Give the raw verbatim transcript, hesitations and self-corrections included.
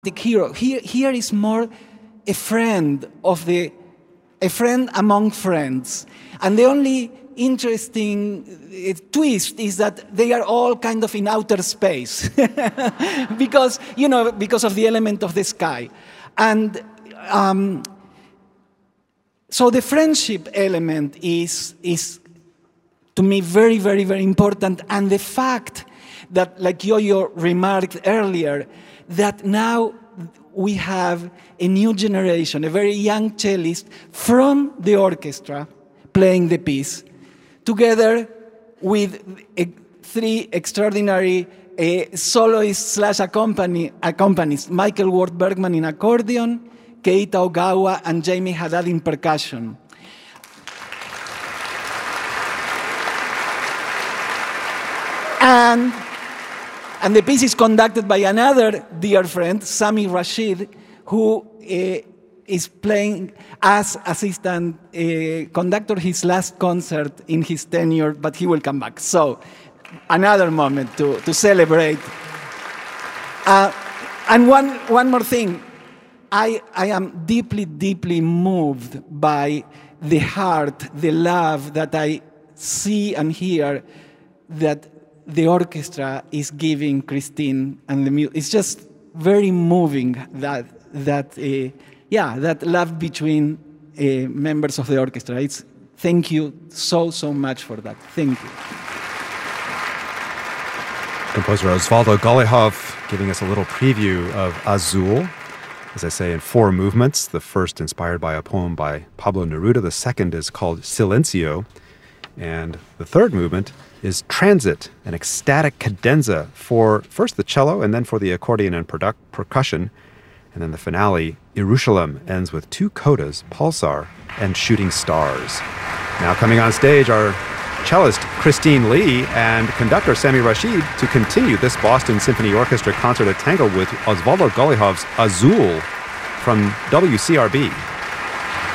hero. Here, here is more a friend of the, a friend among friends. And the only interesting uh, twist is that they are all kind of in outer space because, you know, because of the element of the sky. And um, so the friendship element is, is, to me, very, very, very important. And the fact that, like Yo-Yo remarked earlier, that now we have a new generation, a very young cellist from the orchestra playing the piece, together with uh, three extraordinary uh, soloists slash accompany, accompanists, Michael Ward Bergman in accordion, Keita Ogawa, and Jamie Haddad in percussion. And, and the piece is conducted by another dear friend, Sami Rashid, who uh, is playing as assistant uh, conductor his last concert in his tenure, but he will come back. So another moment to, to celebrate. Uh, and one, one more thing. I, I am deeply, deeply moved by the heart, the love that I see and hear that the orchestra is giving Christine and the music. It's just very moving that, that uh, yeah, that love between uh, members of the orchestra. It's, thank you so, so much for that. Thank you. Composer Osvaldo Golijov giving us a little preview of Azul, as I say, in four movements. The first inspired by a poem by Pablo Neruda. The second is called Silencio. And the third movement is Transit, an ecstatic cadenza for first the cello and then for the accordion and produc- percussion. And then the finale, Jerusalem, ends with two codas, Pulsar and Shooting Stars. Now coming on stage are cellist Christine Lee and conductor Sami Rashid to continue this Boston Symphony Orchestra concert at Tango with Osvaldo Golijov's Azul from W C R B.